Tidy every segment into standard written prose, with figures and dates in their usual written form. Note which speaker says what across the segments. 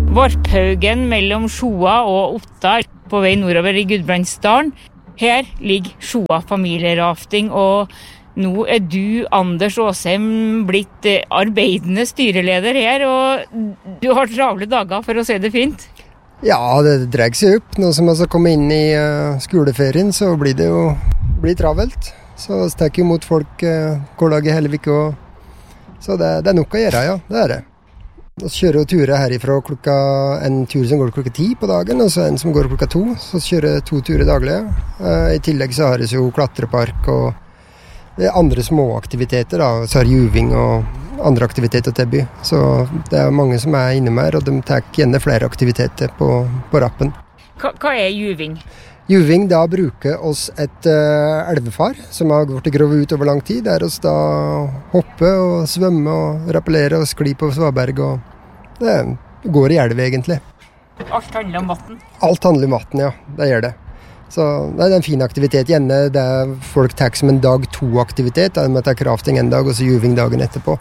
Speaker 1: Varphaugen mellom Sjoa og Otta på vei nordover i Gudbrandsdalen. Her ligger Sjoa familierafting, og nå du, Anders Åsheim, blitt arbeidende styreleder her, og du har travle dager for å si det fint.
Speaker 2: Ja, det dreier seg opp. Nå som vi skal komme inn i skoleferien, så blir det jo travelt. Så vi tar imot folk hver dag i hele uka. Så det er nok å gjøre, ja. Det er det. Vi kjører jo turer herifra en tur som går klokka 10 på dagen, og så en som går klokka 2. Så kjører 2 turer daglig. I tillegg så har vi jo klatrepark og det er andre små aktiviteter, da. Så har juving og andre aktiviteter til by. Så det er mange som er inne med, og de tar gjerne flere aktiviteter på rappen.
Speaker 1: Hva er juving?
Speaker 2: Juving, da bruker oss et elvefar som har vært grovet ut over lang tid, der oss da hopper og svømmer og rappellerer og sklir på svaberg, og det går i elv egentlig.
Speaker 1: Alt handler om vatten?
Speaker 2: Alt handler om vatten, ja. Det gjør det. Så det er en fin aktivitet igjen. Det er folk tar som en dag 2-aktivitet, de tar crafting en dag og så juving dagen etterpå.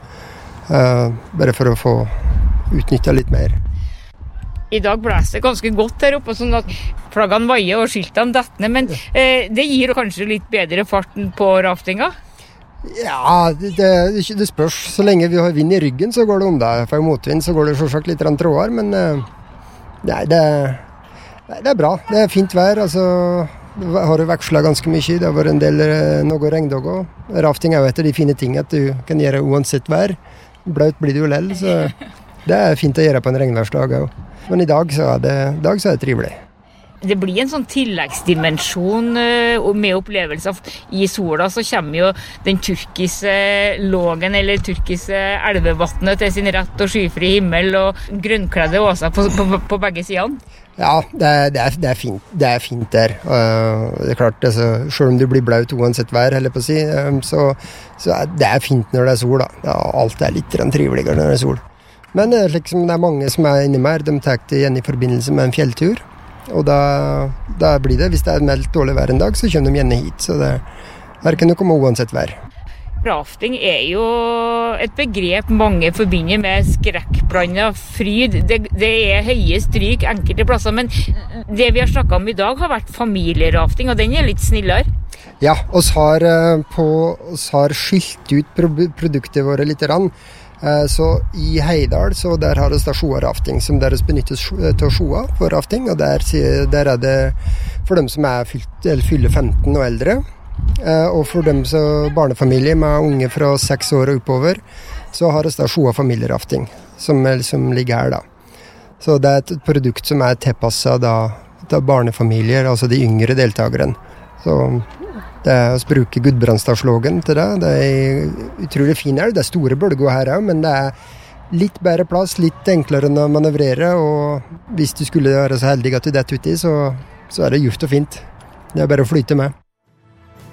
Speaker 2: Bare for å få utnyttet litt mer.
Speaker 1: I dag blæser det ganske godt her oppe, sånn at flaggene vaier og skiltene detter ned, men det gir kanskje litt bedre farten på raftinga?
Speaker 2: Ja, det spørs. Så lenge vi har vind i ryggen, så går det om det. For motvind så går det selvsagt litt trådere, men nei, det er bra. Det er fint vær. Altså, det har jo vekslet ganske mye. Det har vært en del noe regndag også. Rafting er jo etter de fine tingene at du kan gjøre uansett vær. Blaut blir det jo lell, så det er fint å gjøre på en regnværsdag også. Men i dag så er det trivelig.
Speaker 1: Det blir en sånn tilleggsdimensjon med opplevelser. I sola så kommer jo den turkise lågen eller turkise elvevattnet til sin rett og skyfri himmel og grønnkledde åser på begge sidene.
Speaker 2: Ja, det er fint. Det er fint der. Det er klart, altså, selv om du blir blaut uansett vær, heller på å si, så det er fint når det er sol, da. Ja, alt er litt triveligere når det er sol. Men liksom, det er mange som er inne med, de tar det igjen i forbindelse med en fjelltur. Og da blir det, hvis det er meldt dårlig vær en dag, så kommer de gjerne hit. Så det er ikke noe med uansett vær.
Speaker 1: Rafting er jo et begrep mange forbinder med skrekkblandet fryd. Det er høye stryk enkelte plasser, men det vi har snakket om i dag har vært familierafting, og den er litt snillere.
Speaker 2: Ja, oss har skilt ut produktet våre litt rann. Så i Heidal, så der har vi Sjoa rafting, som deres benyttes til Sjoa for rafting, og der er det for dem som fyller 15 og eldre, og for dem som barnefamilie med unge fra 6 år og oppover, så har vi Sjoa familierafting, som ligger her da. Så det er et produkt som er tilpasset da barnefamilier, altså de yngre deltakerne. Så det er å bruke Gudbrandsdalslågen til det. Det er utrolig fin elv. Det er store bølger her også, men det er litt bedre plass, litt enklere å manøvrere, og hvis du skulle være så heldig at du detter uti, så er det juft og fint. Det er bare å flyte med.